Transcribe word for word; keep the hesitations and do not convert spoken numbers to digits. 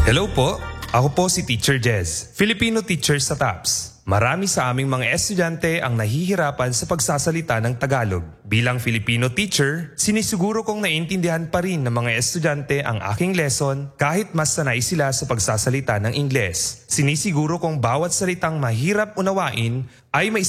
Hello po, ako po si Teacher Jez, Filipino teacher sa T A P S. Marami sa aming mga estudyante ang nahihirapan sa pagsasalita ng Tagalog. Bilang Filipino teacher, sinisiguro kong naiintindihan pa rin ng mga estudyante ang aking lesson kahit mas sanay sila sa pagsasalita ng Ingles. Sinisiguro kong bawat salitang mahirap unawain ay may